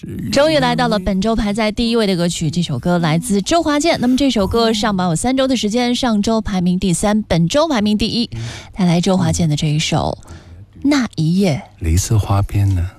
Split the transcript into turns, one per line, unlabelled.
终于来到了本周排在第1位的歌曲，这首歌来自周华健。那么这首歌上榜有3周的时间，上周排名第3，本周排名第1。带来周华健的这一首《那一夜》。
梨色花边呢？